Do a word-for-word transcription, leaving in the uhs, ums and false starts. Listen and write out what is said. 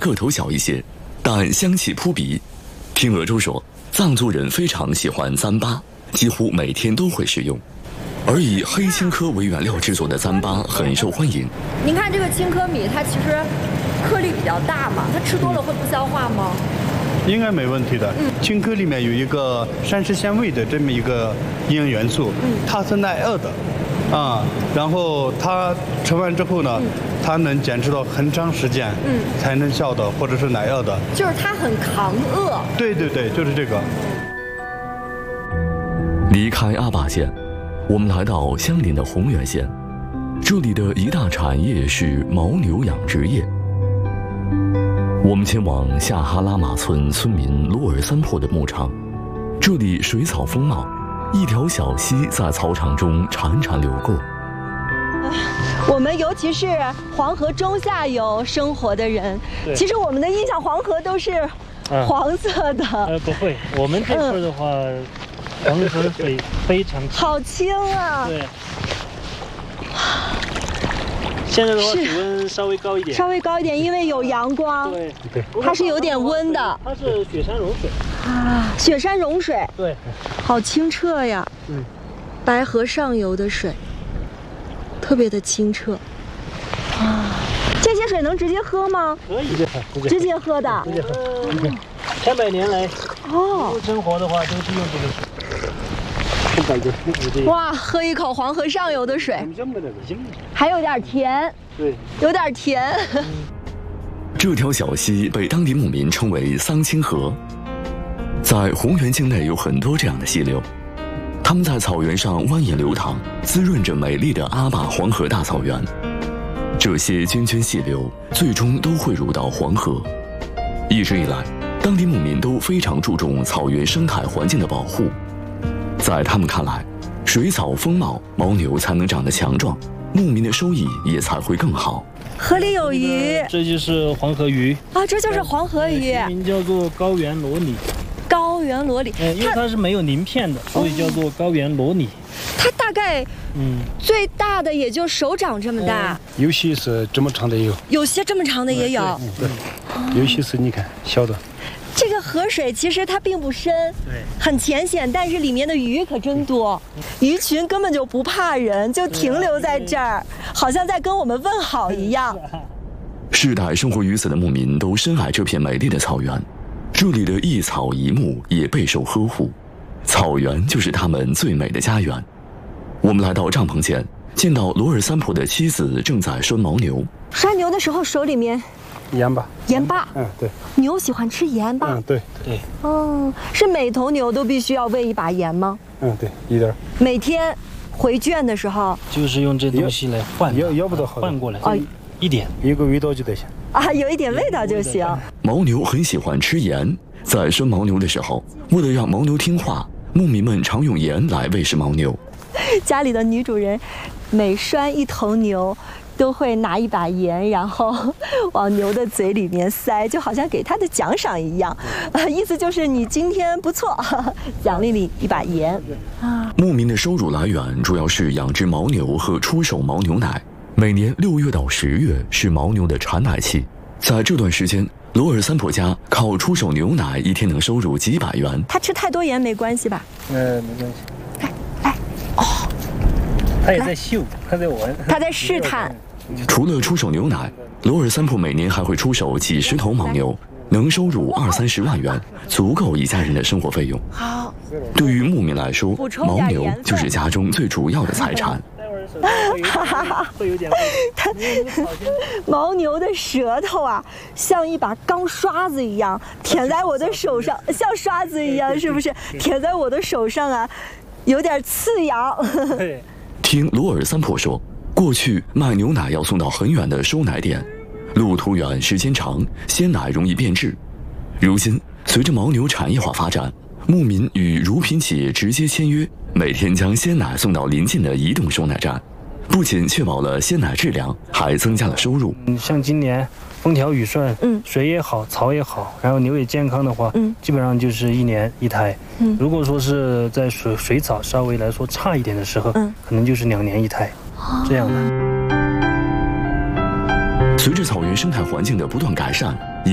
个头小一些，但香气扑鼻。听俄州说，藏族人非常喜欢糌粑，几乎每天都会食用。而以黑青稞为原料制作的糌粑很受欢迎。 您看这个青稞米，它其实颗粒比较大嘛，它吃多了会不消化吗？ 应该没问题的。嗯，青稞里面有一个膳食纤维的这么一个营养元素，嗯，它是耐饿的，啊，然后它吃完之后呢，嗯、它能坚持到很长时间，嗯，才能消的或者是耐饿的。 就是它很抗饿。 对对对，就是这个。 离开阿坝县，我们来到相邻的红原县，这里的一大产业是牦牛养殖业。我们前往夏哈拉玛村村民罗尔三破的牧场，这里水草丰茂，一条小溪在草场中潺潺流过。 我们尤其是黄河中下游生活的人，其实我们的印象黄河都是黄色的。 呃，不会，我们这块的话，嗯、黄河水非常清， 好清啊。 对。现在的话，水温稍微高一点， 稍微高一点，因为有阳光。 对对， 它是有点温的。 它是雪山融水啊，雪山融水。 对， 好清澈呀。嗯，白河上游的水，特别的清澈。啊，这些水能直接喝吗？ 可以， 直接喝的。 直接喝。千百年来，哦，生活的话都是用这个水。 哇，喝一口黄河上游的水，还有点甜， 对， 有点甜。 这条小溪被当地牧民称为桑青河。在红原境内有很多这样的溪流，它们在草原上蜿蜒流淌，滋润着美丽的阿坝黄河大草原。这些涓涓细流最终都汇入到黄河。一直以来，当地牧民都非常注重草原生态环境的保护。在他们看来，水草丰茂，牦牛才能长得强壮，牧民的收益也才会更好。 河里有鱼， 这就是黄河鱼啊，这就是黄河鱼， 名叫做高原裸鲤。 高原裸鲤， 因为它是没有鳞片的，所以叫做高原裸鲤。 它大概，嗯，最大的也就手掌这么大， 有些是这么长的也有， 有些这么长的也有， 对，有些是你看小的。 这个河水其实它并不深，对，很浅显，但是里面的鱼可真多，鱼群根本就不怕人，就停留在这儿，好像在跟我们问好一样。 世代生活于此的牧民都深爱这片美丽的草原，这里的一草一木也备受呵护，草原就是他们最美的家园。我们来到帐篷前，见到罗尔三婆的妻子正在拴牦牛。 拴牛的时候手里面盐巴， 盐巴， 嗯，对， 牛喜欢吃盐巴， 嗯，对对， 哦，是每头牛都必须要喂一把盐吗？ 嗯，对，一点。 每天回圈的时候， 就是用这东西来换， 要要不得换过来，哦，一点， 有个味道就得行啊，有一点味道就行。 牦牛很喜欢吃盐，在拴牦牛的时候，为了让牦牛听话，牧民们常用盐来喂食牦牛。 家里的女主人每拴一头牛，都会拿一把盐，然后往牛的嘴里面塞，就好像给它的奖赏一样，啊，意思就是你今天不错，奖励你一把盐。啊， 牧民的收入来源主要是养殖牦牛和出售牦牛奶。每年六月到十月是牦牛的产奶期，在这段时间，罗尔三婆家靠出售牛奶一天能收入几百元。 他吃太多盐没关系吧？ 呃，没关系。 来来，哦， 他也在嗅，他在闻， 他在试探。 除了出售牛奶，罗尔三婆每年还会出售几十头牦牛，能收入二三十万元，足够一家人的生活费用。 好， 对于牧民来说，牦牛就是家中最主要的财产。 哈哈哈，会有点味。它牦牛的舌头啊，像一把钢刷子一样舔在我的手上，像刷子一样，是不是？舔在我的手上啊，有点刺痒。 听罗尔三婆说，过去卖牛奶要送到很远的收奶点，路途远，时间长，鲜奶容易变质。如今，随着牦牛产业化发展，牧民与乳品企业直接签约，每天将鲜奶送到邻近的移动收奶站，不仅确保了鲜奶质量，还增加了收入。 嗯，像今年风调雨顺， 嗯， 水也好，草也好，然后牛也健康的话，嗯，基本上就是一年一胎。嗯，如果说是在水水草稍微来说差一点的时候，嗯，可能就是两年一胎，哦，这样的。 随着草原生态环境的不断改善，